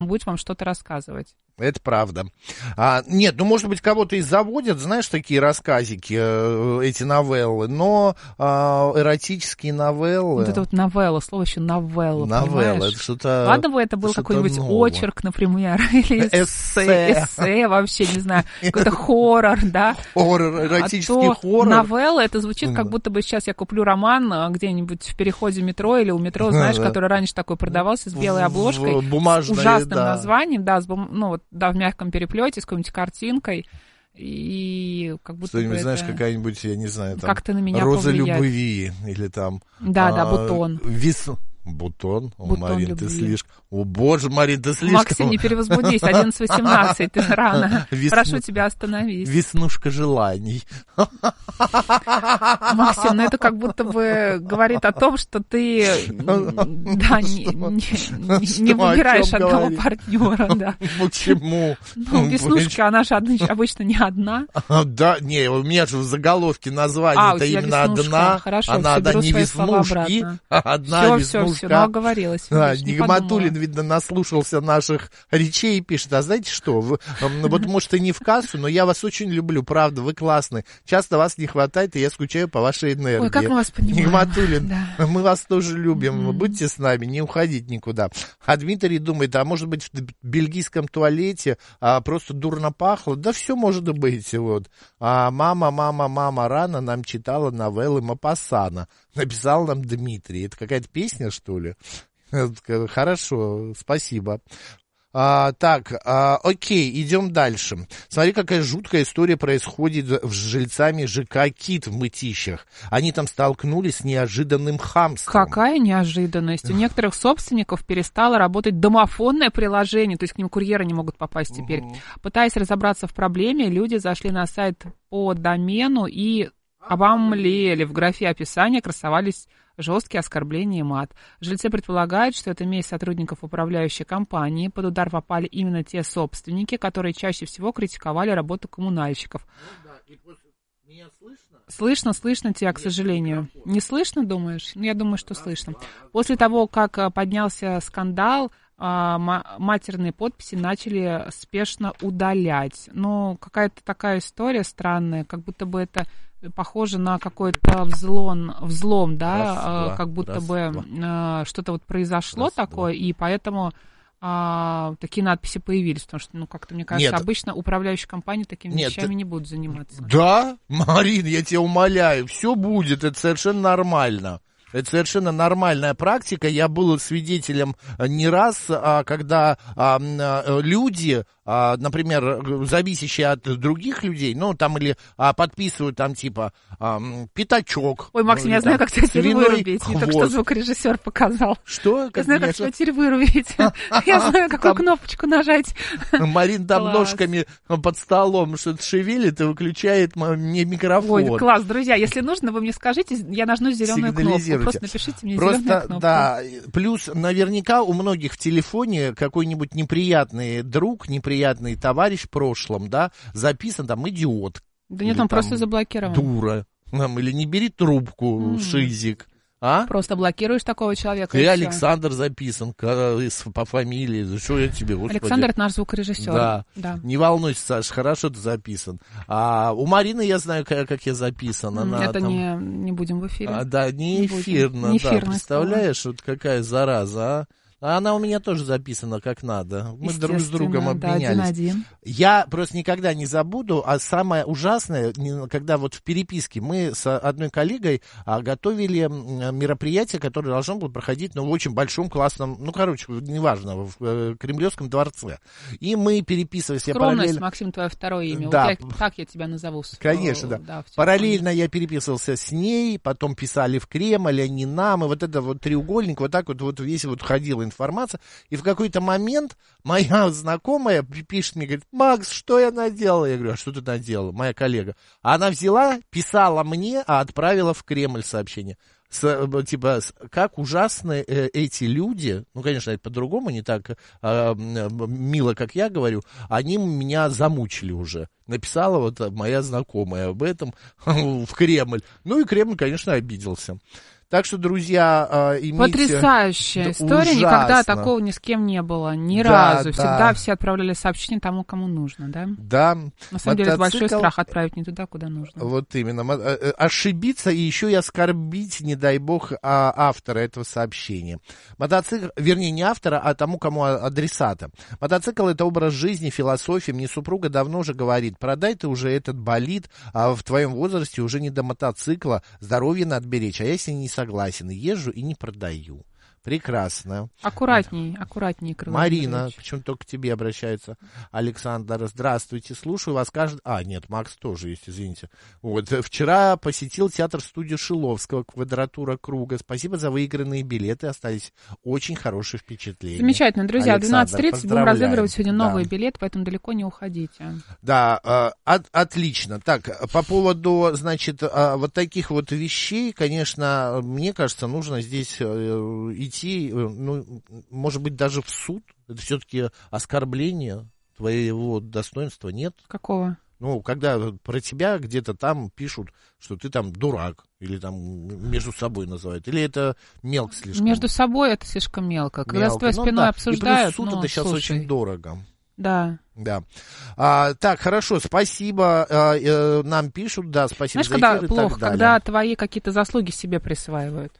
будет вам что-то рассказывать. Это правда. Нет, ну, может быть, кого-то и заводят, знаешь, такие рассказики, эти новеллы, но эротические новеллы... Вот это вот новелла, слово еще новелла, новелла, это что-то... Ладно бы это был какой-нибудь очерк, например, или эссе, вообще, не знаю, какой-то хоррор, да? Хоррор, эротический хоррор. Новелла, это звучит, как будто бы сейчас я куплю роман где-нибудь в переходе метро или у метро, знаешь, который раньше такой продавался с белой обложкой, с ужасным названием, да, в мягком переплете с какой-нибудь картинкой. И как будто что-нибудь, бы знаешь, это... какая-нибудь, я не знаю, там, как-то на меня роза повлияет. любви, или там... Да, бутон. Бутон? О, Бутон Марин, любви. ты слишком... О, боже, Марин, ты слишком... Максим, не перевозбудись, 11:18, ты рано. Прошу тебя, остановись. Веснушка желаний. Максим, ну это как будто бы говорит о том, что ты не выбираешь одного партнера. Да. Почему? Ну, веснушка, она же обычно не одна. Да, не, у меня же в заголовке название-то именно одна. Хорошо, она не веснушки, а одна веснушка. Все, ну оговорилась. Нигматуллин, видно, наслушался наших речей и пишет: а знаете что, вот может и не в кассу, но я вас очень люблю, правда, вы классные. Часто вас не хватает, и я скучаю по вашей энергии. Ой, как мы вас понимаем. Нигматуллин, да. Мы вас тоже любим, будьте с нами, не уходите никуда. А Дмитрий думает, а может быть в бельгийском туалете просто дурно пахло? Да все может быть, вот. Мама рано нам читала новеллы Мопассана. Написал нам Дмитрий. Это какая-то песня, что ли? Хорошо, спасибо. Окей, идем дальше. Смотри, какая жуткая история происходит с жильцами ЖК «Кит» в Мытищах. Они там столкнулись с неожиданным хамством. Какая неожиданность. У некоторых собственников перестало работать домофонное приложение, то есть к ним курьеры не могут попасть теперь. Пытаясь разобраться в проблеме, люди зашли на сайт по домену и обомлели. В графе описания красовались жесткие оскорбления и мат. Жильцы предполагают, что это месть сотрудников управляющей компании. Под удар попали именно те собственники, которые чаще всего критиковали работу коммунальщиков. Меня Слышно тебя, к сожалению. Не слышно, думаешь? Ну, я думаю, что слышно. После того, как поднялся скандал, матерные подписи начали спешно удалять. Но какая-то такая история странная, как будто бы это похоже на какой-то взлом, да, как будто бы что-то вот произошло такое, и поэтому такие надписи появились, потому что, как-то, мне кажется, обычно управляющие компании такими вещами не будут заниматься. Да, Марин, я тебя умоляю, все будет, это совершенно нормально. Это совершенно нормальная практика. Я был свидетелем не раз, когда люди, например, зависящие от других людей, там или подписывают там типа пятачок. Ой, Максим, я знаю, как тебя теперь вырубить. Мне только что звукорежиссер показал. Что? Я знаю, как тебя теперь вырубить. Я знаю, какую кнопочку нажать. Марин там ножками под столом что-то шевелит и выключает мне микрофон. Ой, класс, друзья, если нужно, вы мне скажите, я нажму зеленую кнопку. Просто напишите мне зеленую кнопку. Да, плюс наверняка у многих в телефоне какой-нибудь неприятный друг, неприятный товарищ в прошлом, да, записан там идиот. Да нет, он просто заблокирован. Дура. Или не бери трубку, шизик. Просто блокируешь такого человека. И Александр записан по фамилии. Что я тебе, господи. Александр — это наш звукорежиссер. Да. Не волнуйся, Саш, хорошо ты записан. У Марины я знаю, как я записан. Она это там... не будем в эфире. Да, не эфирно. Да. Представляешь, вот какая зараза, А она у меня тоже записана как надо. Мы друг с другом обменялись. Да, 1-1. Я просто никогда не забуду, а самое ужасное, когда вот в переписке мы с одной коллегой готовили мероприятие, которое должно было проходить в очень большом классном, неважно, в Кремлевском дворце. И мы переписывались. Скромность, Максим, твое второе имя. Да. Вот так я тебя назову. Конечно, да. Параллельно я переписывался с ней, потом писали в Кремль, они нам, и вот это вот треугольник, вот так вот весь вот ходил информация, и в какой-то момент моя знакомая пишет мне, говорит: Макс, что я наделала? Я говорю: а что ты наделала? Моя коллега. Она взяла, писала мне, а отправила в Кремль сообщение. Как ужасны эти люди, конечно, это по-другому, не так мило, как я говорю, они меня замучили уже. Написала вот моя знакомая об этом в Кремль. Ну и Кремль, конечно, обиделся. Так что, друзья, имейте... Потрясающая история, ужасно. Никогда такого ни с кем не было, ни разу. Всегда все отправляли сообщения тому, кому нужно, да? Да. На самом деле, это большой страх отправить не туда, куда нужно. Вот именно. Ошибиться и еще и оскорбить, не дай бог, автора этого сообщения. Мотоцикл, вернее, не автора, а тому, кому адресата. Мотоцикл — это образ жизни, философия. Мне супруга давно уже говорит: продай ты уже этот болид, а в твоем возрасте уже не до мотоцикла, здоровье надо беречь. А я с ней не согласен, езжу и не продаю. Прекрасно. Аккуратней, Крылов Марина, Юрьевич. почему только к тебе обращаются? Александр, здравствуйте, слушаю вас каждый... нет, Макс тоже есть, извините. Вот, вчера посетил театр-студию Шиловского, «Квадратура круга». Спасибо за выигранные билеты, остались очень хорошие впечатления. Замечательно, друзья, Александр, 12:30 будем разыгрывать сегодня новые билеты, поэтому далеко не уходите. Да, отлично. Так, по поводу, значит, вот таких вот вещей, конечно, мне кажется, нужно здесь идти, ну, может быть, даже в суд. Это все-таки оскорбление твоего достоинства, нет? Какого? Ну, когда про тебя где-то там пишут, что ты там дурак, или там между собой называют, или это мелко слишком? Между собой это слишком мелко. Когда с твоей спиной обсуждают, и плюс суд это сейчас очень дорого. Да. Да. Так, хорошо, спасибо. Нам пишут, да, спасибо. Знаешь, за когда эфир и плохо, так далее. когда твои какие-то заслуги себе присваивают.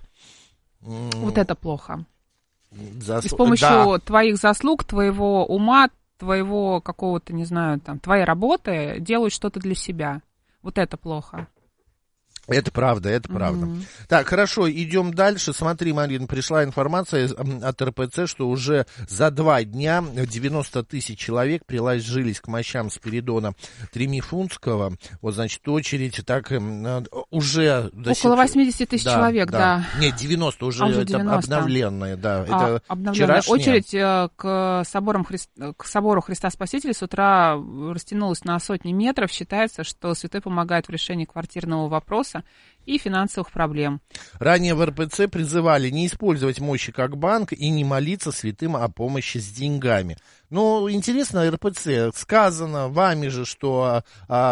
Вот это плохо. И с помощью твоих заслуг, твоего ума, твоего какого-то, не знаю, там, твоей работы делают что-то для себя. Вот это плохо. Это правда, это правда. Так, хорошо, идем дальше. Смотри, Марина, пришла информация от РПЦ, что уже за 2 дня 90 тысяч человек приложились к мощам Спиридона Тремифунтского. Вот, значит, очередь так уже... Около 80 тысяч человек, да. Нет, 90, уже это 90. Обновленная, да. Это обновленная очередь к собору Христа Спасителя с утра растянулась на сотни метров. Считается, что святой помогает в решении квартирного вопроса и финансовых проблем. Ранее в РПЦ призывали не использовать мощи как банк и не молиться святым о помощи с деньгами. Ну, интересно, РПЦ, сказано вами же, что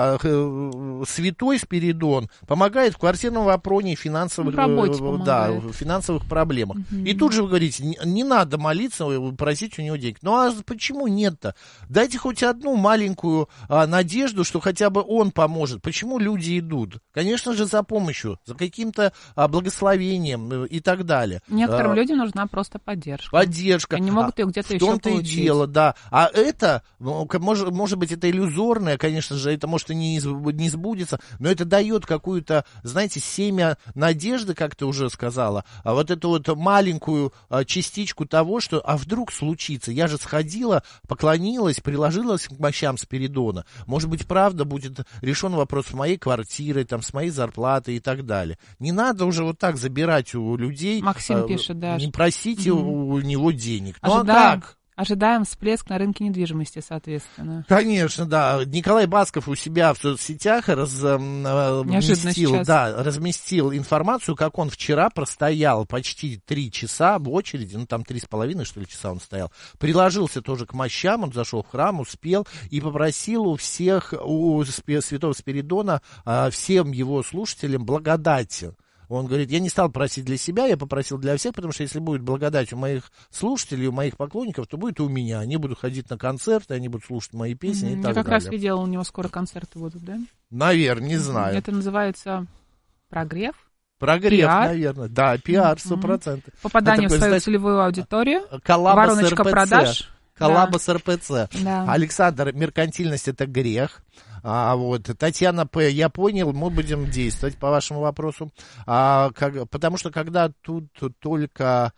святой Спиридон помогает в квартирном вопросе финансовых, финансовых проблемах. И тут же вы говорите, не надо молиться, просить у него денег. Ну, а почему нет-то? Дайте хоть одну маленькую надежду, что хотя бы он поможет. Почему люди идут? Конечно же, за помощью, за каким-то благословением и так далее. Некоторым людям нужна просто поддержка. Поддержка. Они могут ее где-то еще получить. В том-то и дело, да. А это, может быть, это иллюзорное, конечно же, это может и не сбудется, но это дает какую-то, знаете, семя надежды, как ты уже сказала, а вот эту вот маленькую частичку того, что, а вдруг случится, я же сходила, поклонилась, приложилась к мощам Спиридона, может быть, правда, будет решен вопрос с моей квартирой, там, с моей зарплатой и так далее. Не надо уже вот так забирать у людей. Максим пишет, да. Не просите у него денег. Ну а как? Ожидаем всплеск на рынке недвижимости, соответственно. Конечно, да. Николай Басков у себя в соцсетях разместил информацию, как он вчера простоял почти 3 часа в очереди, ну там 3,5, что ли, часа он стоял. Приложился тоже к мощам, он зашел в храм, успел и попросил у святого Спиридона, всем его слушателям благодати. Он говорит, я не стал просить для себя, я попросил для всех, потому что если будет благодать у моих слушателей, у моих поклонников, то будет и у меня. Они будут ходить на концерты, они будут слушать мои песни и так далее. Я как раз видела, у него скоро концерты будут, да? Наверное, не знаю. Это называется прогрев? Прогрев, пиар. Наверное. Да, пиар, 100%. Попадание в свою целевую аудиторию. Вороночка продаж. Коллаба с РПЦ. Да. Александр, меркантильность — это грех. Вот. Татьяна П., я понял, мы будем действовать по вашему вопросу. Потому что когда тут только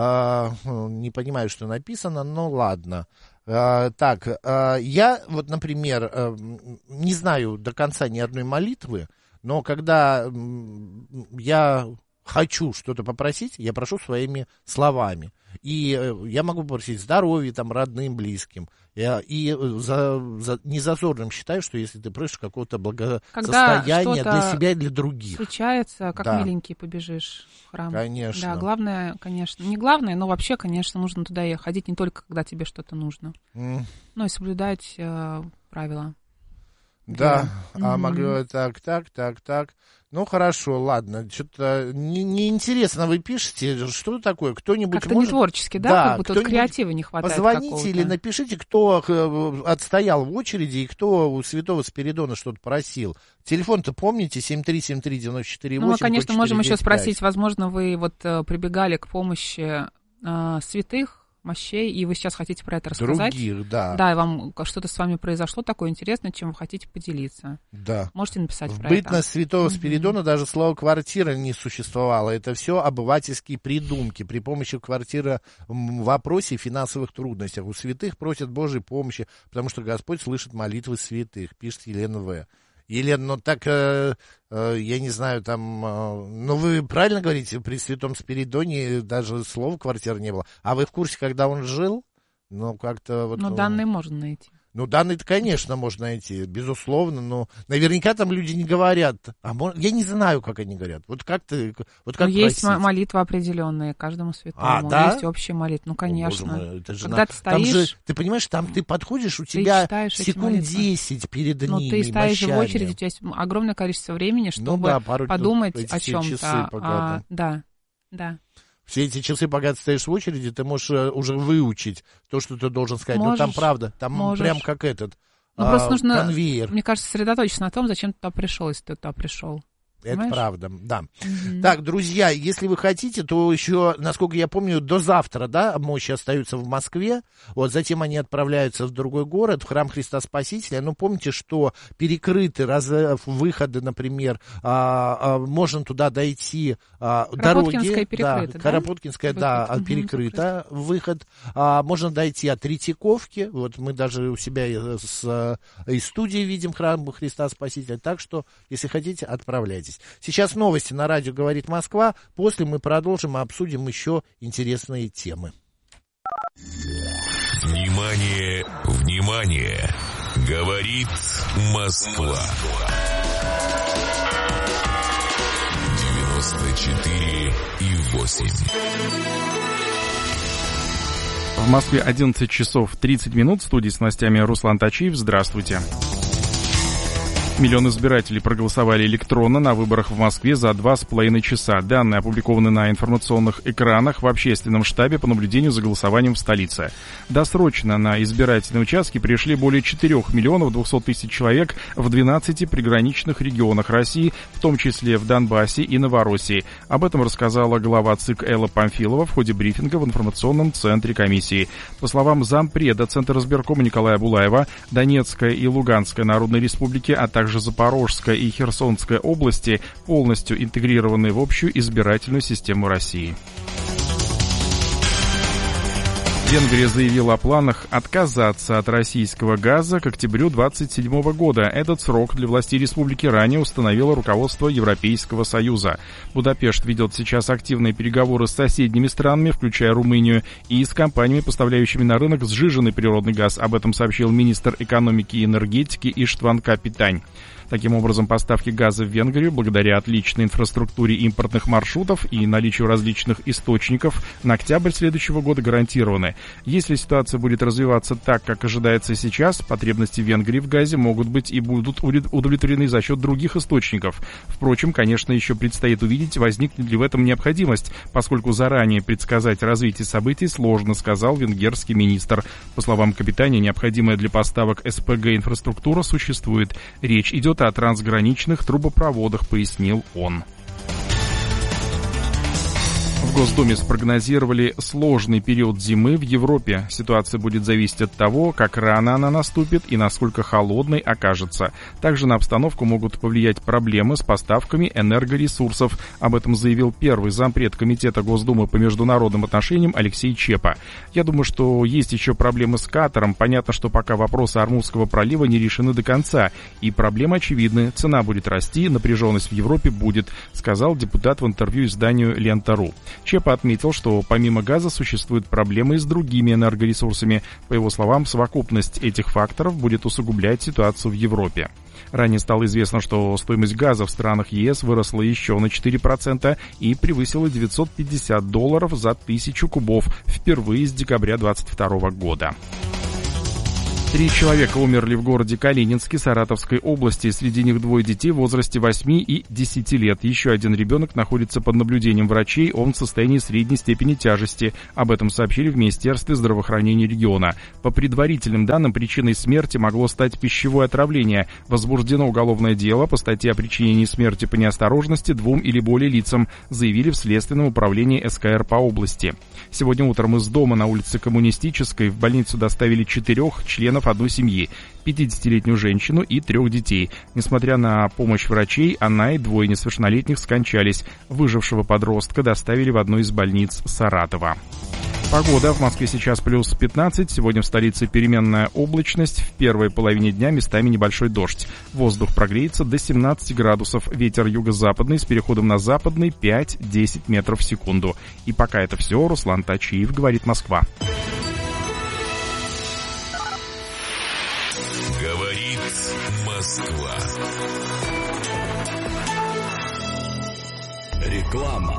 не понимаю, что написано, но ладно. Я вот, например, не знаю до конца ни одной молитвы, но когда я хочу что-то попросить, я прошу своими словами. И я могу попросить здоровья там, родным, близким. И незазорным считаю, что если ты просишь какого-то благосостояния для себя и для других. Случается, как миленький побежишь в храм. Конечно. Да, главное, конечно, не главное, но вообще, конечно, нужно туда и ходить не только, когда тебе что-то нужно, но и соблюдать правила. Да, могу так. Ну, хорошо, ладно. Что-то неинтересно вы пишете. Что такое? Кто-нибудь как-то может... не творчески, да? Как будто креатива не хватает позвоните какого-то. или напишите, кто отстоял в очереди и кто у святого Спиридона что-то просил. Телефон-то помните? 7373948. Ну, мы, конечно, можем еще спросить, возможно, вы вот прибегали к помощи святых, мощей, и вы сейчас хотите про это рассказать. Других, да. Да, и вам что-то с вами произошло такое интересное, чем вы хотите поделиться. Да. Можете написать про это. В бытность святого Спиридона даже слово «квартира» не существовало. Это все обывательские придумки. При помощи квартиры в вопросе финансовых трудностях. У святых просят Божьей помощи, потому что Господь слышит молитвы святых, пишет Елена В. Елена, ну так, я не знаю, там, ну вы правильно говорите, при святом Спиридоне даже слова «квартира» не было. А вы в курсе, когда он жил? Ну, как-то вот... Ну, данные можно найти. Ну, данные-то, конечно, можно найти, безусловно, но наверняка там люди не говорят. Я не знаю, как они говорят. Вот как ты... Вот как есть молитвы определенные каждому святому. Да? Есть общая молитва. Ну, конечно. Мой, когда ты стоишь... ты понимаешь, там ты подходишь, у тебя секунд 10 перед ними. Ну, ты стоишь в очереди, у тебя есть огромное количество времени, чтобы подумать о чем-то. Да. Все эти часы, пока ты стоишь в очереди, ты можешь уже выучить то, что ты должен сказать. Ну, там правда, там прям как этот просто нужно, конвейер. Мне кажется, сосредоточиться на том, зачем ты туда пришел, если ты туда пришел. Это понимаешь? Правда, да. Так, друзья, если вы хотите, то еще, насколько я помню, до завтра, да, мощи остаются в Москве, вот, затем они отправляются в другой город, в храм Христа Спасителя. Ну, помните, что перекрыты выходы, например, можно туда дойти дороги. Перекрыта, Карапуткинская, перекрыта выход. Можно дойти от Третьяковки, вот мы даже у себя из студии видим храм Христа Спасителя, так что, если хотите, отправляйтесь. Сейчас новости на радио «Говорит Москва». После мы продолжим и обсудим еще интересные темы. Внимание, внимание! Говорит Москва. 94,8. В Москве 11 часов 30 минут. В студии с новостями Руслан Тачиев. Здравствуйте. Миллион избирателей проголосовали электронно на выборах в Москве за 2,5 часа. Данные опубликованы на информационных экранах в общественном штабе по наблюдению за голосованием в столице. Досрочно на избирательные участки пришли более 4 миллионов 200 тысяч человек в 12 приграничных регионах России, в том числе в Донбассе и Новороссии. Об этом рассказала глава ЦИК Элла Памфилова в ходе брифинга в информационном центре комиссии. По словам зампреда Центра избиркома Николая Булаева, Донецкая и Луганская народные республики, а также Запорожская и Херсонская области полностью интегрированы в общую избирательную систему России. Венгрия заявила о планах отказаться от российского газа к октябрю 2027 года. Этот срок для властей республики ранее установило руководство Европейского Союза. Будапешт ведет сейчас активные переговоры с соседними странами, включая Румынию, и с компаниями, поставляющими на рынок сжиженный природный газ. Об этом сообщил министр экономики и энергетики Иштван Капитань. Таким образом, поставки газа в Венгрию, благодаря отличной инфраструктуре импортных маршрутов и наличию различных источников, на октябрь следующего года гарантированы. Если ситуация будет развиваться так, как ожидается сейчас, потребности Венгрии в газе могут быть и будут удовлетворены за счет других источников. Впрочем, конечно, еще предстоит увидеть, возникнет ли в этом необходимость, поскольку заранее предсказать развитие событий сложно, сказал венгерский министр. По словам Капитания, необходимая для поставок СПГ инфраструктура существует. Речь идет о трансграничных трубопроводах, пояснил он. В Госдуме спрогнозировали сложный период зимы в Европе. Ситуация будет зависеть от того, как рано она наступит и насколько холодной окажется. Также на обстановку могут повлиять проблемы с поставками энергоресурсов. Об этом заявил первый зампред Комитета Госдумы по международным отношениям Алексей Чепа. Я думаю, что есть еще проблемы с Катаром. Понятно, что пока вопросы Ормузского пролива не решены до конца. И проблемы очевидны. Цена будет расти, напряженность в Европе будет, сказал депутат в интервью изданию «Лента.ру». Чепа отметил, что помимо газа существуют проблемы и с другими энергоресурсами. По его словам, совокупность этих факторов будет усугублять ситуацию в Европе. Ранее стало известно, что стоимость газа в странах ЕС выросла еще на 4% и превысила $950 за 1000 кубов впервые с декабря 2022 года. 3 человека умерли в городе Калининске Саратовской области. Среди них 2 детей в возрасте 8 и 10 лет. Еще один ребенок находится под наблюдением врачей. Он в состоянии средней степени тяжести. Об этом сообщили в Министерстве здравоохранения региона. По предварительным данным, причиной смерти могло стать пищевое отравление. Возбуждено уголовное дело по статье о причинении смерти по неосторожности 2 или более лицам, заявили в Следственном управлении СКР по области. Сегодня утром из дома на улице Коммунистической в больницу доставили 4 членов одной семьи, 50-летнюю женщину и 3 детей. Несмотря на помощь врачей, она и 2 несовершеннолетних скончались. Выжившего подростка доставили в одну из больниц Саратова. Погода. В Москве сейчас плюс 15. Сегодня в столице переменная облачность. В первой половине дня местами небольшой дождь. Воздух прогреется до 17 градусов. Ветер юго-западный с переходом на западный 5-10 метров в секунду. И пока это все. Руслан Тачиев, говорит Москва. Говорит Москва. Реклама.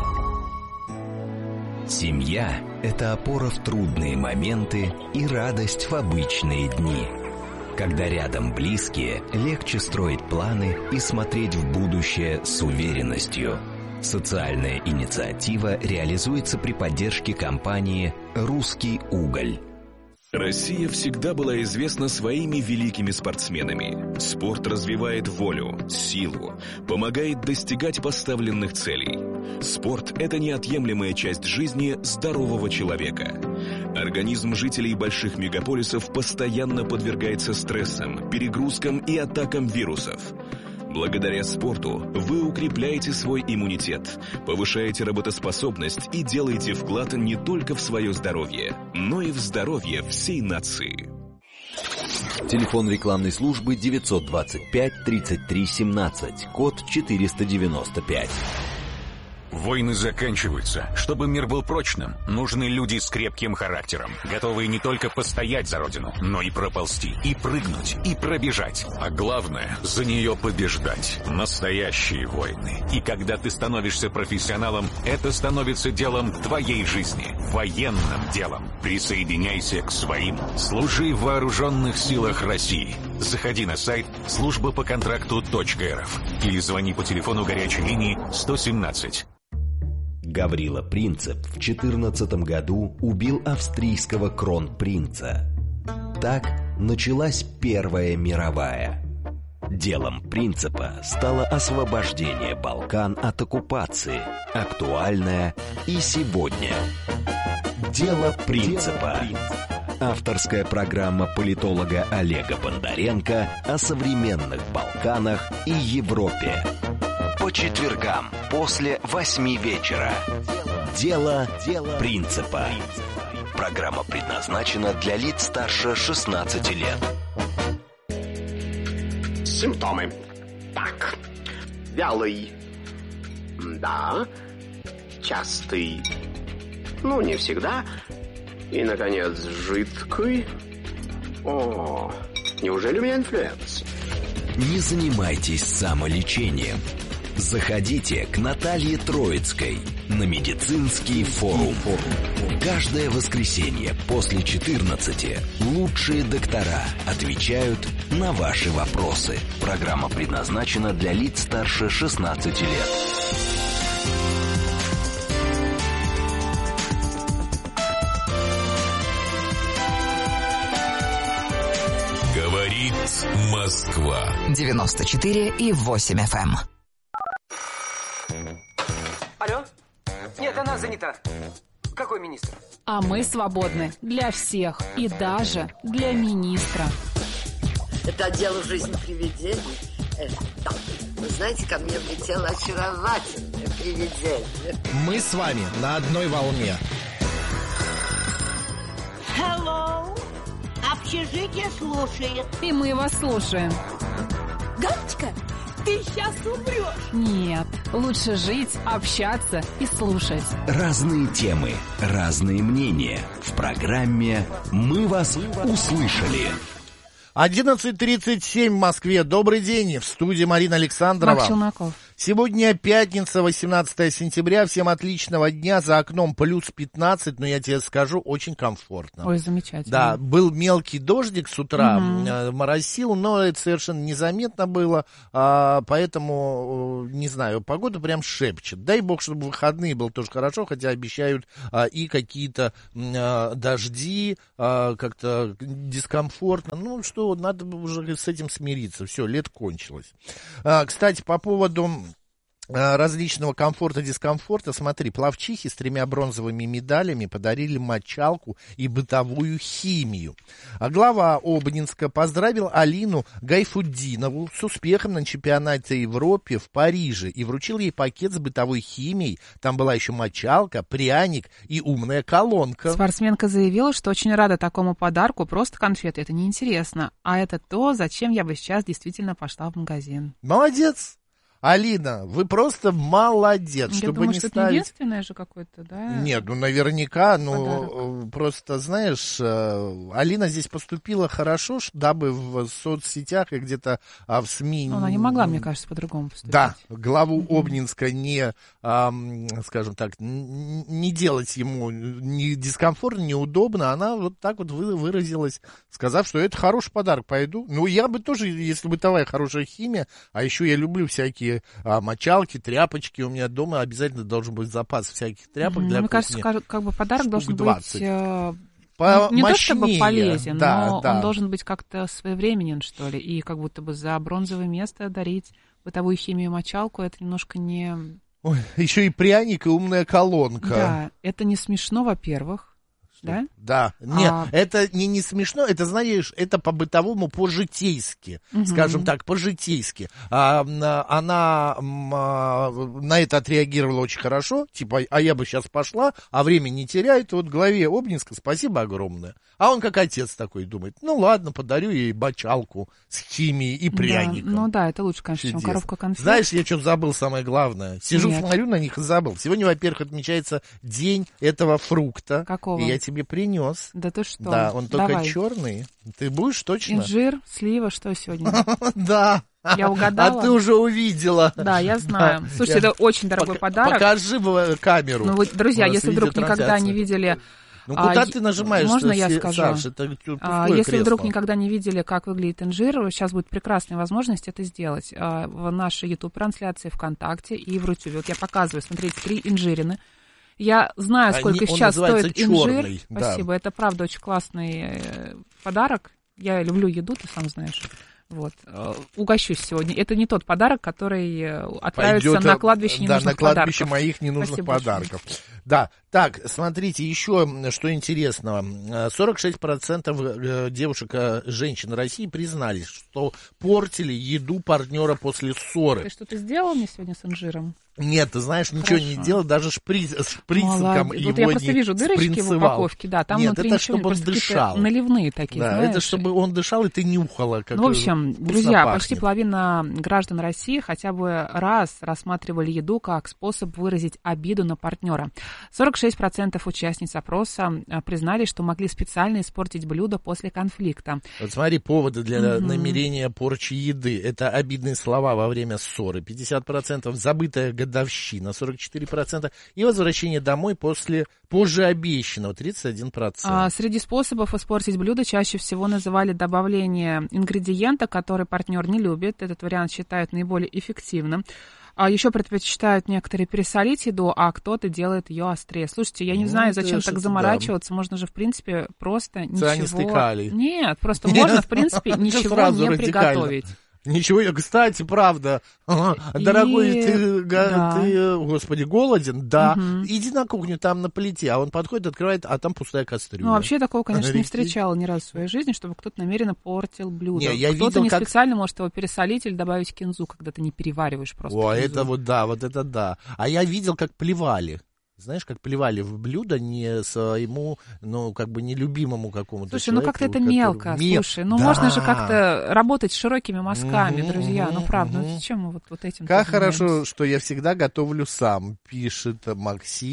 Семья – это опора в трудные моменты и радость в обычные дни. Когда рядом близкие, легче строить планы и смотреть в будущее с уверенностью. Социальная инициатива реализуется при поддержке компании «Русский уголь». Россия всегда была известна своими великими спортсменами. Спорт развивает волю, силу, помогает достигать поставленных целей. Спорт – это неотъемлемая часть жизни здорового человека. Организм жителей больших мегаполисов постоянно подвергается стрессам, перегрузкам и атакам вирусов. Благодаря спорту вы укрепляете свой иммунитет, повышаете работоспособность и делаете вклад не только в свое здоровье, но и в здоровье всей нации. Телефон рекламной службы 925 33 17, код 495. Войны заканчиваются. Чтобы мир был прочным, нужны люди с крепким характером, готовые не только постоять за родину, но и проползти, и прыгнуть, и пробежать. А главное, за нее побеждать. Настоящие войны. И когда ты становишься профессионалом, это становится делом твоей жизни. Военным делом. Присоединяйся к своим. Служи в вооруженных силах России. Заходи на сайт службапоконтракту.рф или звони по телефону горячей линии 117. Гаврила Принцип в 2014 году убил австрийского кронпринца. Так началась Первая мировая. Делом Принципа стало освобождение Балкан от оккупации, актуальное и сегодня. Дело Принципа. Авторская программа политолога Олега Бондаренко о современных Балканах и Европе. По четвергам после 8 вечера. Дело Принципа. Программа предназначена для лиц старше 16 лет. Симптомы. Так. Вялый. Да. Частый. Ну, не всегда. И, наконец, жидкий. О, неужели у меня инфлюенс? Не занимайтесь самолечением. Заходите к Наталье Троицкой на медицинский форум. Каждое воскресенье после 14 лучшие доктора отвечают на ваши вопросы. Программа предназначена для лиц старше 16 лет. Говорит Москва. 94,8 FM. Алло? Нет, она занята. Какой министр? А мы свободны для всех и даже для министра. Это дело жизни привидений. Да. Вы знаете, ко мне влетело очаровательное привидение. Мы с вами на одной волне. Hello. Общежитие слушает. И мы вас слушаем. Галочка, ты сейчас умрешь. Нет, лучше жить, общаться и слушать. Разные темы, разные мнения. В программе «Мы вас услышали». 11:37 в Москве. Добрый день. В студии Марина Александрова. Мак Челноков. Сегодня пятница, 18 сентября. Всем отличного дня. За окном плюс 15, но я тебе скажу, очень комфортно. Ой, замечательно. Да, был мелкий дождик с утра, моросил, но это совершенно незаметно было, поэтому, не знаю, погода прям шепчет. Дай бог, чтобы выходные было тоже хорошо, хотя обещают и какие-то дожди, как-то дискомфортно. Ну что, надо уже с этим смириться. Все, лето кончилось. Кстати, по поводу различного комфорта, дискомфорта, смотри, пловчихи с 3 бронзовыми медалями подарили мочалку и бытовую химию. А глава Обнинска поздравил Алину Гайфуддинову с успехом на чемпионате Европы в Париже и вручил ей пакет с бытовой химией. Там была еще мочалка, пряник и умная колонка. Спортсменка заявила, что очень рада такому подарку, просто конфеты, это неинтересно. А это то, зачем я бы сейчас действительно пошла в магазин. Молодец! Алина, вы просто молодец, Я чтобы думаю, не что ставить... это единственное же какое-то, да? Нет, ну наверняка, подарок. Просто, знаешь, Алина здесь поступила хорошо, дабы в соцсетях и где-то в СМИ... Она не могла, мне кажется, по-другому поступить. Да, главу Обнинска не, скажем так, не делать ему ни дискомфортно, неудобно, она вот так вот выразилась, сказав, что это хороший подарок, пойду. Ну, я бы тоже, если бытовая хорошая химия, а еще я люблю всякие мочалки, тряпочки. У меня дома обязательно должен быть запас всяких тряпок для Мне кухни. кажется, как бы подарок должен 20. быть не то чтобы полезен, да, но да. он должен быть как-то своевременен, что ли. И как будто бы за бронзовое место дарить бытовую химию, мочалку, это немножко не... Ой, еще и пряник, и умная колонка. Да, это не смешно, во-первых. Да? Да. Нет, это не смешно, это, знаешь, это по-бытовому, по-житейски, скажем так, по-житейски. Она на это отреагировала очень хорошо, типа, а я бы сейчас пошла, а время не теряет. Вот главе Обнинска спасибо огромное. А он как отец такой думает, ну ладно, подарю ей бочалку с химией и пряником. Да, ну да, это лучше, конечно, чем коробка конфет. Знаешь, я что забыл самое главное? Сижу, Нет. смотрю на них и забыл. Сегодня, во-первых, отмечается день этого фрукта. Какого? И я тебе принес. Да ты что? Да, он только Давай. черный. Ты будешь точно? Инжир, слива, что сегодня? Да. Я угадала. А ты уже увидела. Да, я знаю. Слушайте, это очень дорогой подарок. Покажи камеру. Ну вот, друзья, если вдруг никогда не видели... Ну, куда ты нажимаешь? Можно я скажу? Саш, это если вдруг никогда не видели, как выглядит инжир, сейчас будет прекрасная возможность это сделать. В нашей YouTube-трансляции ВКонтакте и в Рутюбе. Вот я показываю, смотрите, 3 инжирины. Я знаю, сколько сейчас стоит инжир. Спасибо, это правда очень классный подарок. Я люблю еду, ты сам знаешь. Вот. Угощусь сегодня. Это не тот подарок, который отправится пойдет, на кладбище ненужных подарков. Да, на кладбище подарков. моих ненужных Спасибо подарков. Да, так, смотрите, еще что интересного. 46% девушек, женщин России признались, что портили еду партнера после ссоры. Ты что-то сделал мне сегодня с инжиром? Нет, ты знаешь, ничего не делал, даже шприциком его вот я просто вижу дырочки спринцевал. в упаковке, да, там нет, внутри это ничего, чтобы он дышал. Наливные такие, да, знаешь. это чтобы он дышал, и ты нюхала. Как ну, в общем, друзья, пахнет. почти половина граждан России хотя бы раз рассматривали еду как способ выразить обиду на партнера. 46% участниц опроса признали, что могли специально испортить блюдо после конфликта. Вот смотри, поводы для намерения порчи еды. Это обидные слова во время ссоры. 50%, забытая годовщина, 44%, и возвращение домой позже обещанного, 31%. Среди способов испортить блюдо чаще всего называли добавление ингредиента, который партнер не любит. Этот вариант считают наиболее эффективным. Еще предпочитают некоторые пересолить еду, а кто-то делает ее острее. Слушайте, я не знаю, зачем так заморачиваться. Да. Можно же, в принципе, просто ничего... Нет, просто можно, в принципе, ничего не приготовить. Ничего, кстати, правда, дорогой, ты, господи, голоден? Да. Иди на кухню, там на плите, а он подходит, открывает, а там пустая кастрюля. Ну, вообще такого, конечно, не встречала ни разу в своей жизни, чтобы кто-то намеренно портил блюдо. Не, я кто-то видел, не специально может его пересолить или добавить кинзу, когда ты не перевариваешь просто кинзу. Это вот это да. А я видел, как плевали. Знаешь, как плевали в блюдо не своему, ну, как бы нелюбимому какому-то Слушай, человеку. ну как-то это мелко, слушай. Ну, можно же как-то работать широкими мазками, друзья. Ну, правда, ну зачем мы вот этим Как занимаемся? хорошо, что я всегда готовлю сам, пишет Максим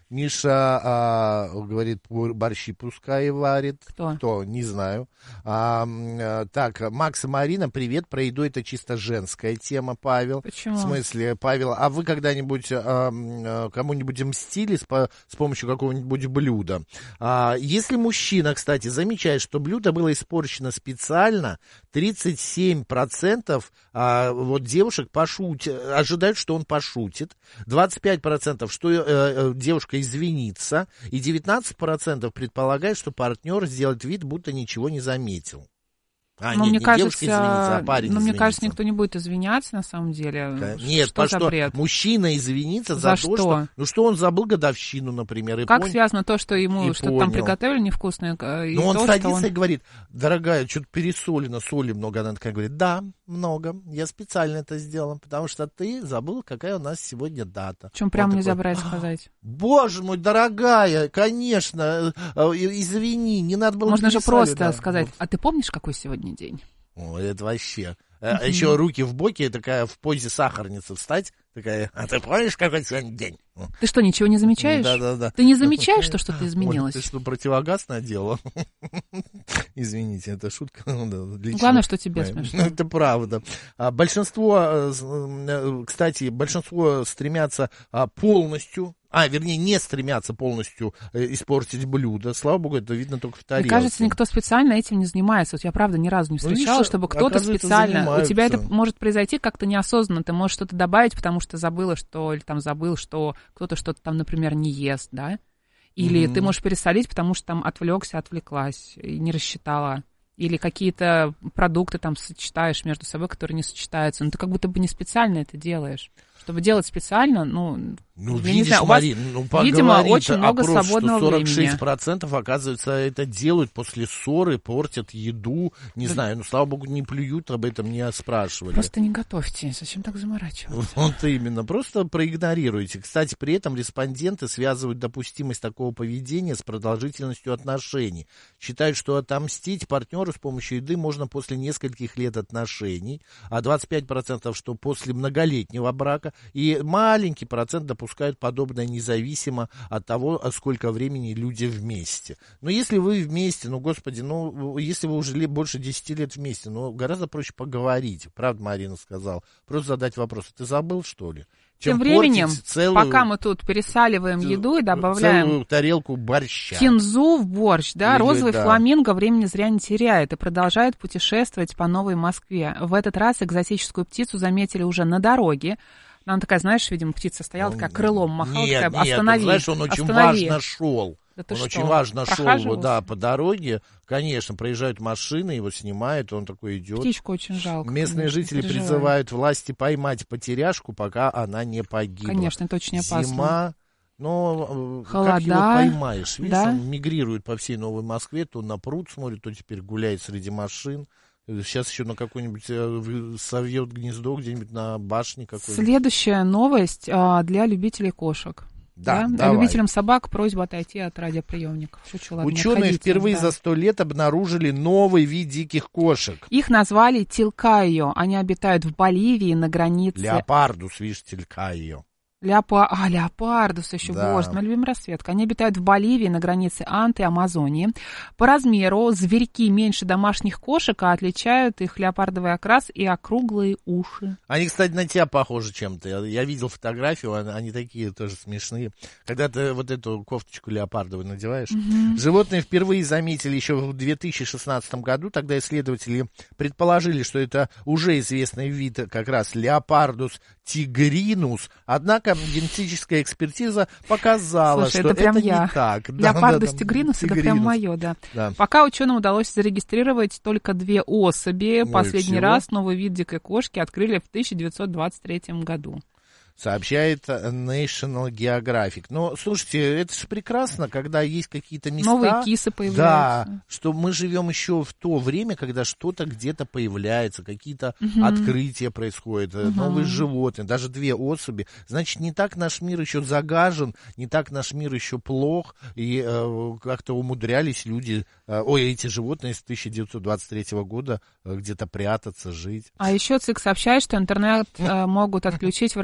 Миша говорит, борщи пускай варит. Кто? Не знаю. Так, Макс и Марина, привет. Про еду это чисто женская тема, Павел. Почему? В смысле, Павел, а вы когда-нибудь кому-нибудь мстили с помощью какого-нибудь блюда? Если мужчина, кстати, замечает, что блюдо было испорчено специально, 37% вот девушек ожидают, что он пошутит, 25% что девушка извинится, и 19% предполагают, что партнер сделает вид, будто ничего не заметил. Мне кажется, девушка извинится, а парень извинится. Мне кажется, никто не будет извиняться на самом деле. Нет, что мужчина извинится за то, что он забыл годовщину, например. Как связано то, что ему что-то там приготовили невкусное? Ну, он садится и говорит, дорогая, что-то пересолено, соли много. Она такая говорит, да, много, я специально это сделала, потому что ты забыл, какая у нас сегодня дата. Чем прямо нельзя брать сказать? Боже мой, дорогая, конечно, извини, не надо было... Можно же просто сказать, а ты помнишь, какой сегодня день? О, это вообще. А еще руки в боки, такая в позе сахарницы встать, такая, а ты помнишь, какой сегодня день? Ты что, ничего не замечаешь? Да. Ты не замечаешь, что что-то изменилось? Ты что, противогаз надела? Извините, это шутка. Главное, что тебе смешно. Это правда. Большинство стремятся полностью, не стремятся полностью испортить блюдо. Слава богу, это видно только в тарелке. Мне кажется, никто специально этим не занимается. Вот я, правда, ни разу не встречала, чтобы кто-то специально... У тебя это может произойти как-то неосознанно. Ты можешь что-то добавить, потому что забыл, что кто-то что-то там, например, не ест, да? Или ты можешь пересолить, потому что там отвлеклась и не рассчитала. Или какие-то продукты там сочетаешь между собой, которые не сочетаются. Но ты как будто бы не специально это делаешь. Чтобы делать специально, видишь, не знаю, Марин, видимо, очень много свободного времени. 46% оказывается, это делают после ссоры, портят еду, не знаю, слава богу, не плюют, об этом не спрашивали. Просто не готовьте, зачем так заморачиваться? Вот именно, просто проигнорируйте. Кстати, при этом респонденты связывают допустимость такого поведения с продолжительностью отношений. Считают, что отомстить партнеру с помощью еды можно после нескольких лет отношений, а 25% что после многолетнего брака, и маленький процент допускают подобное независимо от того, сколько времени люди вместе. Но если вы вместе, господи, если вы уже больше 10 лет вместе, гораздо проще поговорить. Правда, Марина сказала. Просто задать вопрос. Ты забыл, что ли? Тем временем, пока мы тут пересаливаем еду и добавляем целую тарелку борща, кинзу в борщ, розовый фламинго времени зря не теряет и продолжает путешествовать по Новой Москве. В этот раз экзотическую птицу заметили уже на дороге. Она такая, знаешь, видимо, птица стояла, такая крылом махала, нет, останови. Знаешь, он очень важно шел. Он очень важно шел по дороге. Конечно, проезжают машины, его снимают, он такой идет. Птичку очень жалко. Местные жители призывают власти поймать потеряшку, пока она не погибла. Конечно, это очень опасно. Зима, холода, как его поймаешь? Видишь, он мигрирует по всей Новой Москве, то на пруд смотрит, то теперь гуляет среди машин. Сейчас еще на какое-нибудь совьет гнездо где-нибудь на башне какой-нибудь. Следующая новость для любителей кошек. Да? Любителям собак просьба отойти от радиоприемников. Шучу, ладно, ученые впервые за 100 лет обнаружили новый вид диких кошек. Их назвали тилькайо. Они обитают в Боливии на границе... Леопардус, видишь, тилькайо. Леопардус еще, боже, моя любимая расцветка. Они обитают в Боливии на границе Ант и Амазонии. По размеру зверьки меньше домашних кошек, а отличают их леопардовый окрас и округлые уши. Они, кстати, на тебя похожи чем-то. Я видел фотографию, они такие тоже смешные. Когда ты вот эту кофточку леопардовую надеваешь. Животные впервые заметили еще в 2016 году. Тогда исследователи предположили, что это уже известный вид, как раз леопардус тигринус. Однако генетическая экспертиза показала, что это не так. Леопардус тигринус, это прям мое, да. Пока ученым удалось зарегистрировать только 2 особи. Последний раз новый вид дикой кошки открыли в 1923 году. Сообщает National Geographic. Но, слушайте, это же прекрасно, когда есть какие-то места... Новые кисы появляются. Да, что мы живем еще в то время, когда что-то где-то появляется, какие-то открытия происходят, новые животные, даже 2 особи. Значит, не так наш мир еще загажен, не так наш мир еще плох, и как-то умудрялись люди, эти животные с 1923 года где-то прятаться, жить. А еще ЦИК сообщает, что интернет могут отключить в России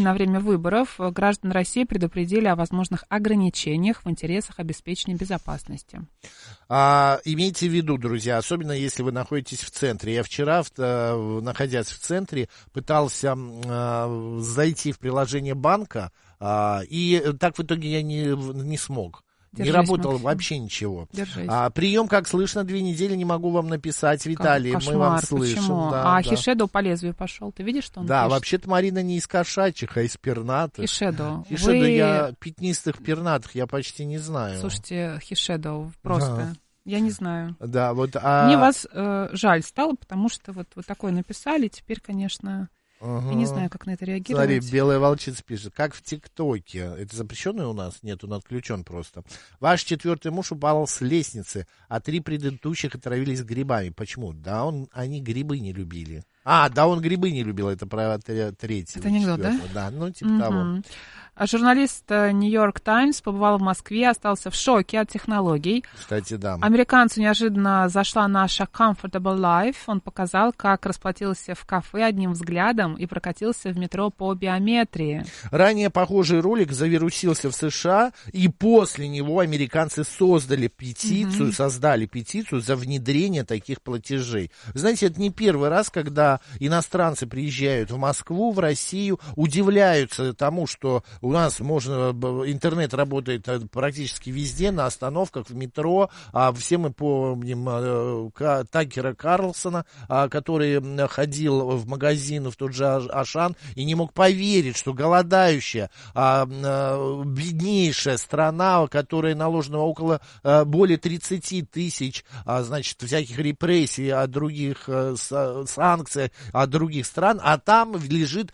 на время выборов граждан России предупредили о возможных ограничениях в интересах обеспечения безопасности. Имейте в виду, друзья, особенно если вы находитесь в центре. Я вчера, находясь в центре, пытался зайти в приложение банка, и так в итоге я не смог. Держись, не работало Максим. вообще ничего. Держись. Прием, как слышно, 2 недели не могу вам написать. Виталий, Кошмар, мы вам слышим. почему? Да, Хишедо по лезвию пошел. Ты видишь, что он Да, пишет? вообще-то Марина не из кошачьих, а из пернатых. Хишедо. Я пятнистых пернатых я почти не знаю. Слушайте, Хишедо, просто... Да. Я не знаю. Да, вот, Мне вас жаль стало, потому что вот такое написали. Теперь, конечно... Я не знаю, как на это реагировать. Смотри, Белая Волчица пишет, как в ТикТоке. Это запрещенный у нас? Нет, он отключен просто. Ваш 4-й муж упал с лестницы, а 3 предыдущих отравились грибами. Почему? Да, они грибы не любили. Да, он грибы не любил, это про 3-й. Это анекдот, да? Да, ну типа того. Журналист Нью-Йорк Таймс побывал в Москве, остался в шоке от технологий. Кстати, да. Американцу неожиданно зашла наша Comfortable Life. Он показал, как расплатился в кафе одним взглядом и прокатился в метро по биометрии. Ранее похожий ролик завирусился в США, и после него американцы создали петицию за внедрение таких платежей. Знаете, это не первый раз, когда иностранцы приезжают в Москву, в Россию, удивляются тому, что у нас интернет работает практически везде, на остановках, в метро. Все мы помним Такера Карлсона, который ходил в магазин, в тот же Ашан, и не мог поверить, что голодающая, беднейшая страна, которая наложена около более 30 тысяч, значит, всяких репрессий от других санкций от других стран, а там лежит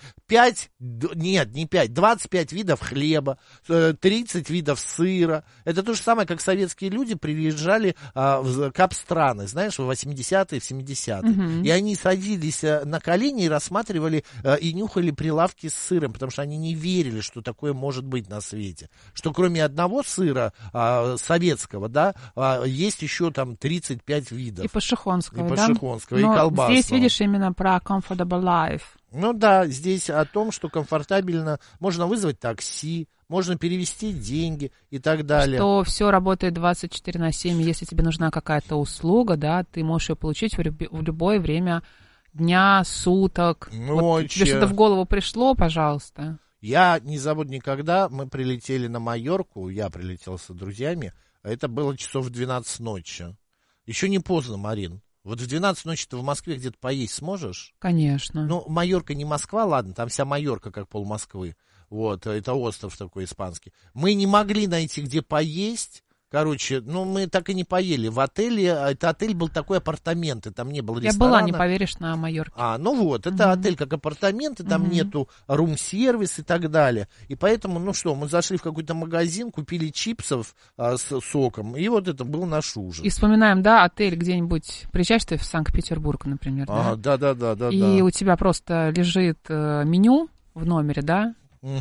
25 видов хлеба, 30 видов сыра. Это то же самое, как советские люди приезжали в капстраны, знаешь, в 80-е, в 70-е. И они садились на колени и рассматривали и нюхали прилавки с сыром, потому что они не верили, что такое может быть на свете. Что кроме одного сыра советского, да, есть еще там 35 видов. И пашихонского, и пашихонского, и колбасного. Здесь видишь именно про Comfortable Life. Ну да, здесь о том, что комфортабельно можно вызвать такси, можно перевести деньги и так далее. Что все работает 24/7, если тебе нужна какая-то услуга, да, ты можешь ее получить в любое время дня, суток. Ночи. Вот тебе что-то в голову пришло, пожалуйста. Я не забуду никогда, мы прилетели на Майорку, я прилетел с друзьями, это было часов в 12 ночи. Еще не поздно, Марин. Вот в 12 ночи ты в Москве где-то поесть сможешь? Конечно. Ну, Майорка не Москва, ладно, там вся Майорка как пол Москвы. Вот, это остров такой испанский. Мы не могли найти, где поесть. Короче, мы так и не поели. В отеле, это отель был такой апартаменты, там не было ресторана. Я была, не поверишь, на Майорке. Это отель как апартаменты, там нету рум-сервис и так далее. И поэтому, мы зашли в какой-то магазин, купили чипсов с соком, и вот это был наш ужин. И вспоминаем, да, отель где-нибудь, приезжаешь ты в Санкт-Петербург, например, да? Да. И у тебя просто лежит меню в номере, да?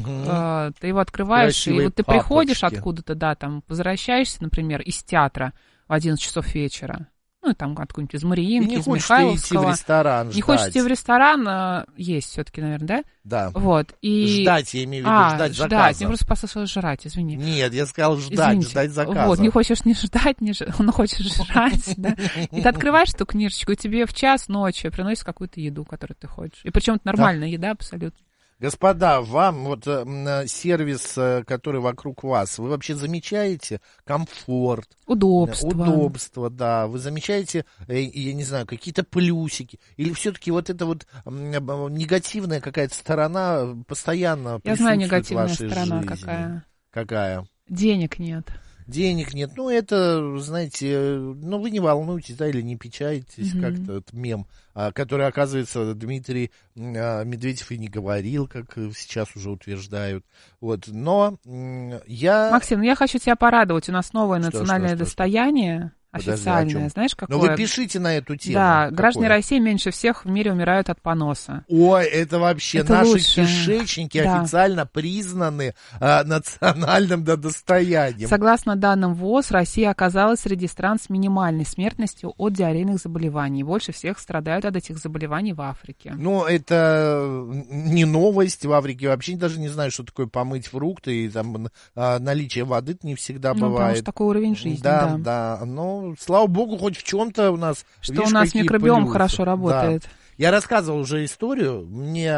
Ты его открываешь, красивые и вот ты приходишь папочки. Откуда-то, да, там, возвращаешься, например, из театра в 11 часов вечера, там откуда-нибудь из Мариинки, из Михайловского. Не хочешь идти в ресторан ждать. Не хочешь идти в ресторан, есть все-таки, наверное, да? Да. Вот, и... Ждать, я имею в виду, ждать заказа. Мне просто послышалось жрать, извини. Нет, я сказал ждать заказа. Вот, не хочешь не ждать, но хочешь жрать, да. И ты открываешь эту книжечку, и тебе в час ночи приносят какую-то еду, которую ты хочешь. И причем это нормальная еда абсолютно. Господа, вам сервис, который вокруг вас, вы вообще замечаете комфорт? Удобство, да. Вы замечаете, я не знаю, какие-то плюсики? Или все-таки вот эта вот негативная какая-то сторона постоянно присутствует в вашей жизни? Я знаю, негативная сторона какая. Какая? Денег нет. Денег нет. Это, знаете, вы не волнуйтесь, да, или не печайтесь, как-то этот мем, который, оказывается, Дмитрий Медведев и не говорил, как сейчас уже утверждают. Вот, но я... Максим, я хочу тебя порадовать. У нас новое национальное достояние. официальное. Знаешь, какое? Ну, вы пишите на эту тему. Да, граждане России меньше всех в мире умирают от поноса. Ой, это вообще это наши лучше. кишечники официально признаны национальным достоянием. Согласно данным ВОЗ, Россия оказалась среди стран с минимальной смертностью от диарейных заболеваний. Больше всех страдают от этих заболеваний в Африке. Ну, это не новость. В Африке вообще даже не знаю, что такое помыть фрукты. И там наличие воды не всегда бывает. Потому что такой уровень жизни, да. Но, слава богу, хоть в чем-то у нас... Что видишь, у нас микробиом хорошо работает. Да. Я рассказывал уже историю, мне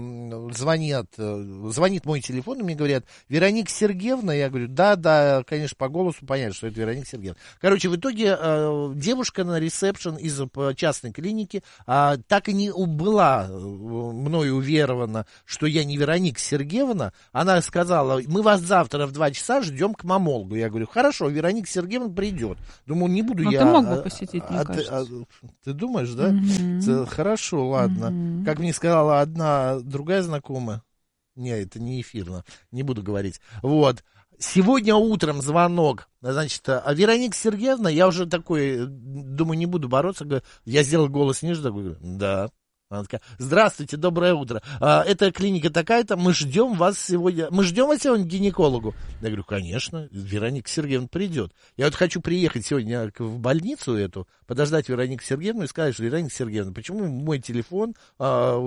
звонит мой телефон, и мне говорят: Вероника Сергеевна, я говорю, да, конечно, по голосу понятно, что это Вероника Сергеевна. Короче, в итоге девушка на ресепшн из частной клиники так и не была мною уверована, что я не Вероника Сергеевна. Она сказала: мы вас завтра в 2 часа ждем к мамологу. Я говорю: хорошо, Вероника Сергеевна придет. Думаю, не буду. Но я... ты мог бы посетить, мне кажется. Ты думаешь, да? Хорошо, ладно. Как мне сказала одна другая знакомая, не, это не эфирно, не буду говорить. Вот. Сегодня утром звонок, значит, Вероника Сергеевна, я уже такой, думаю, не буду бороться, я сделал голос ниже, такой, да. Она такая: здравствуйте, доброе утро. Это клиника такая-то, мы ждем вас сегодня к гинекологу. Я говорю: конечно, Вероника Сергеевна придет. Я вот хочу приехать сегодня в больницу эту, подождать Веронику Сергеевну и сказать: что, Вероника Сергеевна, почему мой телефон, по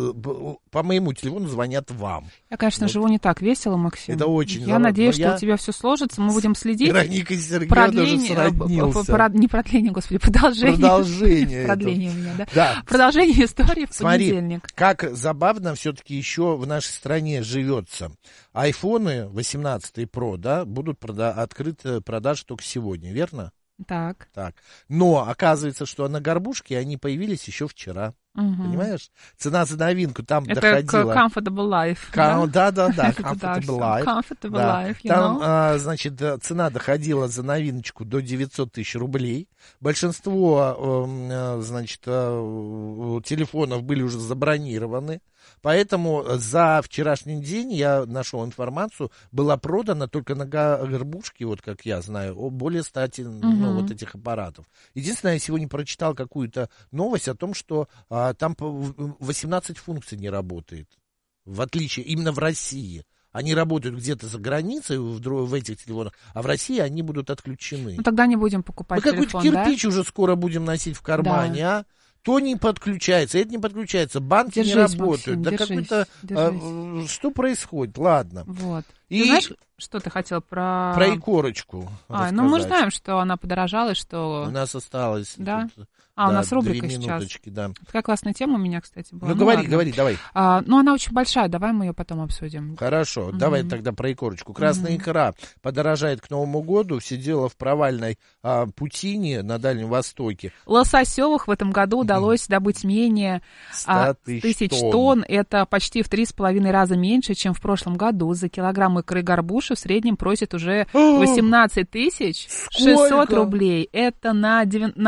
моему телефону звонят вам? Я, конечно, живу не так весело, Максим. Это очень. Я надеюсь, что у тебя все сложится, мы будем следить. Вероника Сергеевна уже сроднился. Не продление, господи, продолжение. Продолжение у меня, да? Да. Продолжение истории в Смотри, понедельник. как забавно все-таки еще в нашей стране живется. Айфоны 18 Pro, да, будут открыты продажи только сегодня, верно? Так. Но оказывается, что на горбушке они появились еще вчера. Понимаешь? Цена за новинку там доходила. Это Comfortable Life. Да, Comfortable Life. Comfortable Life, там, значит, цена доходила за новиночку до 900 тысяч рублей. Большинство, значит, телефонов были уже забронированы. Поэтому за вчерашний день, я нашел информацию, была продана только на горбушке, вот как я знаю, более 100 вот этих аппаратов. Единственное, я сегодня прочитал какую-то новость о том, что там 18 функций не работает. В отличие, именно в России. Они работают где-то за границей в этих телефонах, а в России они будут отключены. Ну тогда не будем покупать телефон, какой-то кирпич уже скоро будем носить в кармане, а? То не подключается, это не подключается, банки не работают. Максим, да что происходит? Ладно. Вот. Ты знаешь, что ты хотел про... Про икорочку рассказать. Ну мы знаем, что она подорожала, что... У нас осталось... Да? У нас рубрика сейчас. Да. Такая классная тема у меня, кстати, была. Ну, говори, давай. Она очень большая, давай мы ее потом обсудим. Хорошо, давай тогда про икорочку. Красная икра подорожает к Новому году. Все дело в провальной путине на Дальнем Востоке. Лососевых в этом году удалось добыть менее 100 тысяч тонн. Это почти в 3,5 раза меньше, чем в прошлом году. За килограмм икры горбуши в среднем просят уже 18 600 рублей. Это на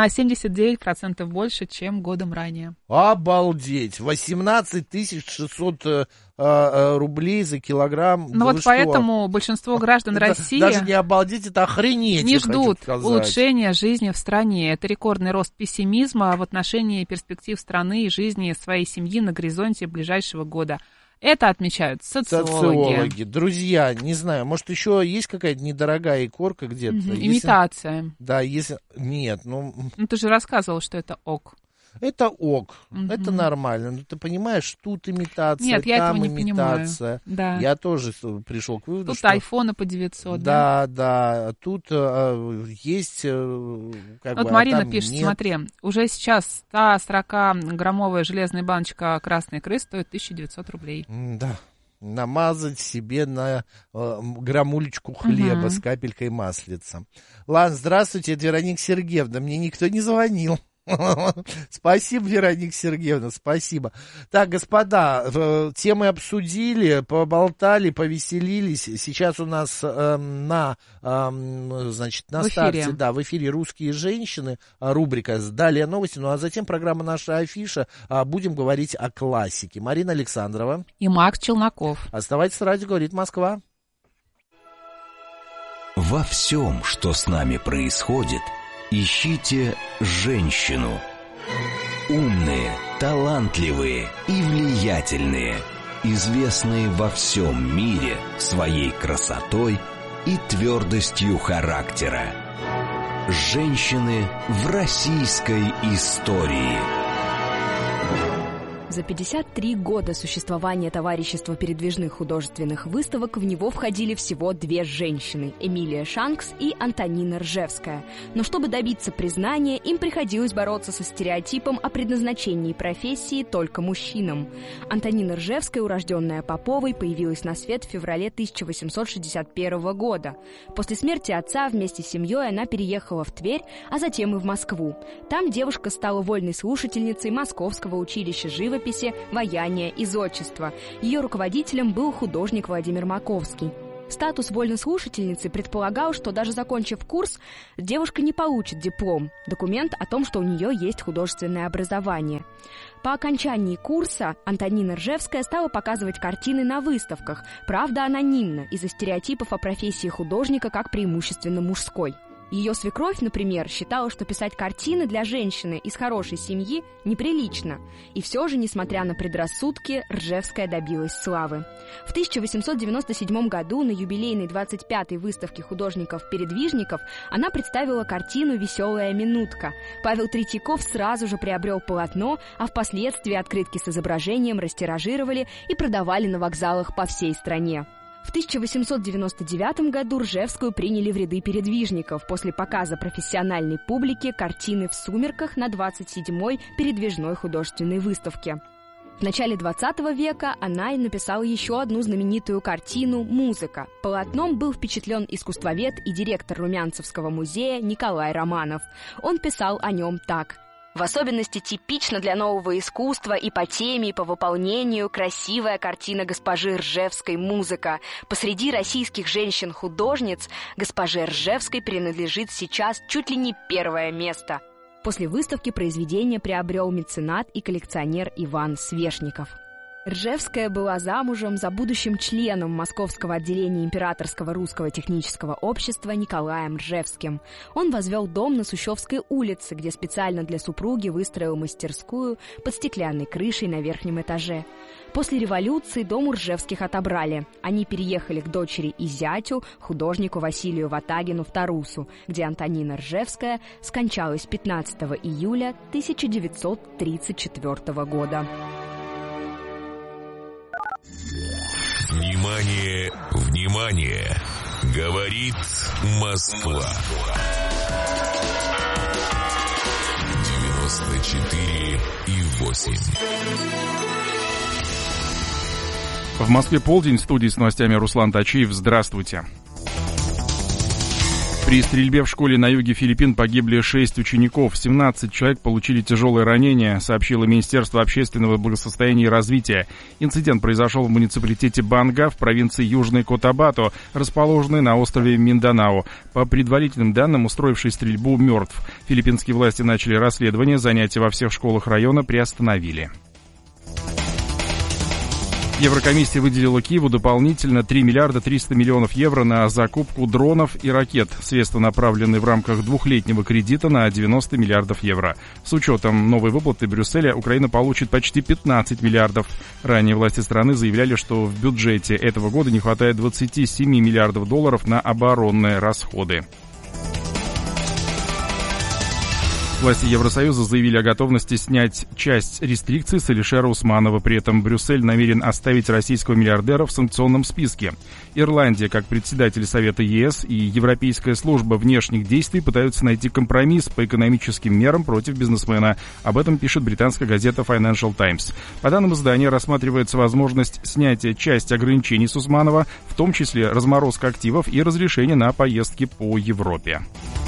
79% больше, чем годом ранее. Обалдеть! 18 600 рублей за килограмм. Ну вот поэтому большинство граждан России... Даже не обалдеть, это охренеть. Не ждут улучшения жизни в стране. Это рекордный рост пессимизма в отношении перспектив страны и жизни своей семьи на горизонте ближайшего года. Это отмечают социологи. Друзья, не знаю, может, еще есть какая-то недорогая икорка где-то? Имитация. Да, если... Нет, Ну, ты же рассказывал, что это ок. Это ок, это нормально. Но ты понимаешь, тут имитация, нет, я там этого не имитация. Понимаю. Да. Я тоже пришел к выводу, тут что... айфоны по 900, да? Да, тут есть... вот Марина пишет, нет. Смотри, уже сейчас 140-граммовая железная баночка красной икры стоит 1900 рублей. Да. Намазать себе на грамулечку хлеба с капелькой маслица. Ладно, здравствуйте, это Вероника Сергеевна. Мне никто не звонил. Спасибо, Вероника Сергеевна, спасибо. Так, господа, темы обсудили, поболтали, повеселились. Сейчас у нас на старте, да, в эфире «Русские женщины», рубрика «Далее новости», ну а затем программа «Наша афиша». Будем говорить о классике. Марина Александрова и Макс Челноков. Оставайтесь с радио «Говорит Москва». Во всем, что с нами происходит, Ищите женщину. Умные, талантливые и влиятельные, известные во всем мире своей красотой и твердостью характера. Женщины в российской истории. За 53 года существования товарищества передвижных художественных выставок в него входили всего 2 женщины – Эмилия Шанкс и Антонина Ржевская. Но чтобы добиться признания, им приходилось бороться со стереотипом о предназначении профессии только мужчинам. Антонина Ржевская, урожденная Поповой, появилась на свет в феврале 1861 года. После смерти отца вместе с семьей она переехала в Тверь, а затем и в Москву. Там девушка стала вольной слушательницей Московского училища живописи, ваяния и зодчества. Ее руководителем был художник Владимир Маковский. Статус вольнослушательницы предполагал, что даже закончив курс, девушка не получит диплом, документ о том, что у нее есть художественное образование. По окончании курса Антонина Ржевская стала показывать картины на выставках, правда анонимно, из-за стереотипов о профессии художника как преимущественно мужской. Ее свекровь, например, считала, что писать картины для женщины из хорошей семьи неприлично. И все же, несмотря на предрассудки, Ржевская добилась славы. В 1897 году на юбилейной 25-й выставке художников-передвижников она представила картину «Веселая минутка». Павел Третьяков сразу же приобрел полотно, а впоследствии открытки с изображением растиражировали и продавали на вокзалах по всей стране. В 1899 году Ржевскую приняли в ряды передвижников после показа профессиональной публике картины «В сумерках» на 27-й передвижной художественной выставке. В начале 20 века она и написала еще одну знаменитую картину «Музыка». Полотном был впечатлен искусствовед и директор Румянцевского музея Николай Романов. Он писал о нем так: «В особенности типично для нового искусства и по теме, и по выполнению красивая картина госпожи Ржевской «Музыка». Посреди российских женщин-художниц госпоже Ржевской принадлежит сейчас чуть ли не первое место». После выставки произведение приобрел меценат и коллекционер Иван Свешников. Ржевская была замужем за будущим членом Московского отделения Императорского русского технического общества Николаем Ржевским. Он возвел дом на Сущевской улице, где специально для супруги выстроил мастерскую под стеклянной крышей на верхнем этаже. После революции дом у Ржевских отобрали. Они переехали к дочери и зятю, художнику Василию Ватагину в Тарусу, где Антонина Ржевская скончалась 15 июля 1934 года. Внимание, внимание! Говорит Москва. 94,8. В Москве полдень, в студии с новостями Руслан Тачиев. Здравствуйте. При стрельбе в школе на юге Филиппин погибли 6 учеников, 17 человек получили тяжелые ранения, сообщило Министерство общественного благосостояния и развития. Инцидент произошел в муниципалитете Банга в провинции Южный Котабато, расположенной на острове Минданао. По предварительным данным, устроивший стрельбу мертв. Филиппинские власти начали расследование, занятия во всех школах района приостановили. Еврокомиссия выделила Киеву дополнительно 3 миллиарда 300 миллионов евро на закупку дронов и ракет. Средства направлены в рамках двухлетнего кредита на 90 миллиардов евро. С учетом новой выплаты Брюсселя Украина получит почти 15 миллиардов. Ранее власти страны заявляли, что в бюджете этого года не хватает 27 миллиардов долларов на оборонные расходы. Власти Евросоюза заявили о готовности снять часть рестрикций с Алишера Усманова. При этом Брюссель намерен оставить российского миллиардера в санкционном списке. Ирландия, как председатель Совета ЕС, и Европейская служба внешних действий пытаются найти компромисс по экономическим мерам против бизнесмена. Об этом пишет британская газета Financial Times. По данным издания, рассматривается возможность снятия части ограничений с Усманова, в том числе разморозка активов и разрешение на поездки по Европе.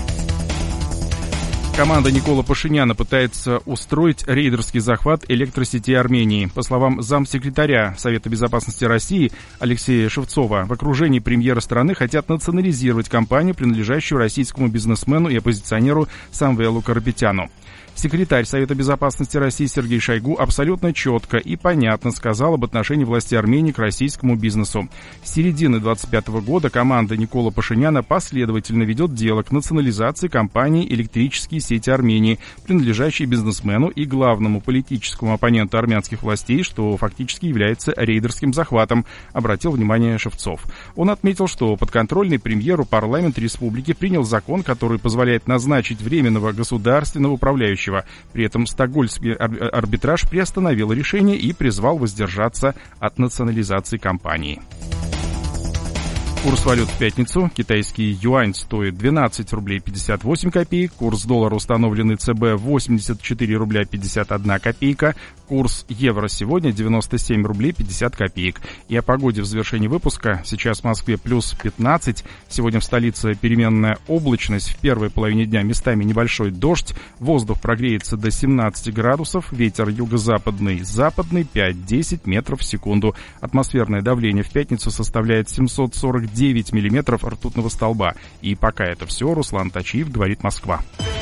Команда Никола Пашиняна пытается устроить рейдерский захват электросетей Армении. По словам замсекретаря Совета безопасности России Алексея Шевцова, в окружении премьера страны хотят национализировать компанию, принадлежащую российскому бизнесмену и оппозиционеру Самвелу Карапетяну. Секретарь Совета безопасности России Сергей Шойгу абсолютно четко и понятно сказал об отношении властей Армении к российскому бизнесу. С середины 2025 года команда Никола Пашиняна последовательно ведет дело к национализации компании «Электрические сети Армении», принадлежащей бизнесмену и главному политическому оппоненту армянских властей, что фактически является рейдерским захватом, обратил внимание Шевцов. Он отметил, что подконтрольный премьеру парламент республики принял закон, который позволяет назначить временного государственного управляющего. При этом стокгольмский арбитраж приостановил решение и призвал воздержаться от национализации компании. Курс валют в пятницу. Китайский юань стоит 12 рублей 58 копеек. Курс доллара, установленный ЦБ, 84 рубля 51 копейка. Курс евро сегодня 97 рублей 50 копеек. И о погоде в завершении выпуска. Сейчас в Москве плюс 15. Сегодня в столице переменная облачность. В первой половине дня местами небольшой дождь. Воздух прогреется до 17 градусов. Ветер юго-западный, западный 5-10 метров в секунду. Атмосферное давление в пятницу составляет 749 миллиметров ртутного столба. И пока это все, Руслан Тачиев, говорит Москва.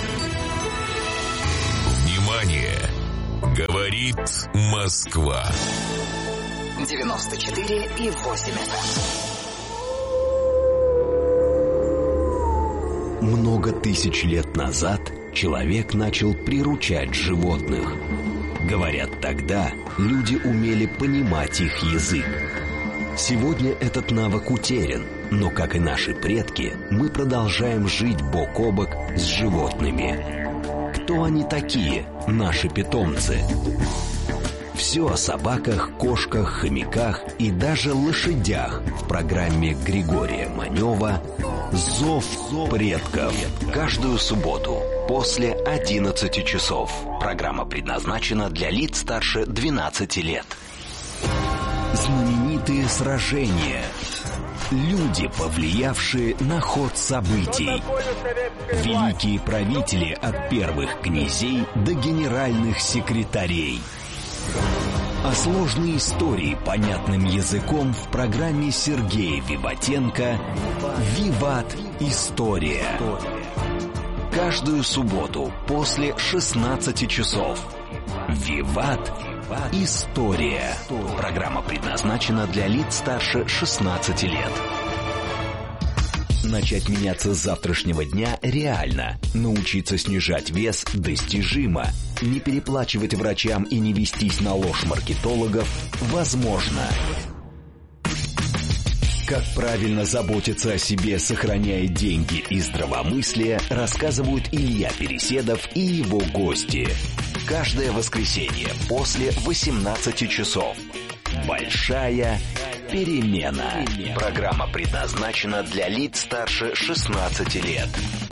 Внимание! Говорит Москва. 94,8 FM. Много тысяч лет назад человек начал приручать животных. Говорят, тогда люди умели понимать их язык. Сегодня этот навык утерян, но, как и наши предки, мы продолжаем жить бок о бок с животными. Кто они такие, наши питомцы? Все о собаках, кошках, хомяках и даже лошадях в программе Григория Манева «Зов предков». Каждую субботу после 11 часов. Программа предназначена для лиц старше 12 лет. Знаменитые сражения. Люди, повлиявшие на ход событий. Великие правители от первых князей до генеральных секретарей. А сложные истории понятным языком в программе Сергея Виватенко «Виват. История». Каждую субботу после 16 часов. «Виват. История». Программа предназначена для лиц старше 16 лет. Начать меняться с завтрашнего дня реально. Научиться снижать вес достижимо. Не переплачивать врачам и не вестись на ложь маркетологов возможно. Как правильно заботиться о себе, сохраняя деньги и здравомыслие, рассказывают Илья Переседов и его гости. Каждое воскресенье после 18 часов. Большая перемена. Программа предназначена для лиц старше 16 лет.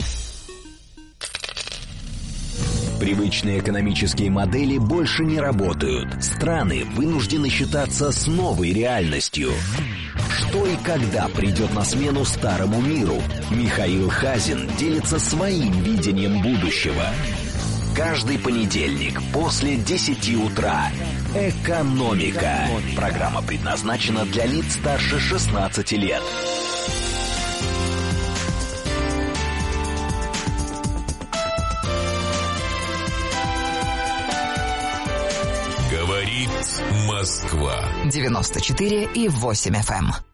Привычные экономические модели больше не работают. Страны вынуждены считаться с новой реальностью. Что и когда придет на смену старому миру? Михаил Хазин делится своим видением будущего. Каждый понедельник после 10 утра. «Экономика». Программа предназначена для лиц старше 16 лет. Говорит Москва. 94,8 FM.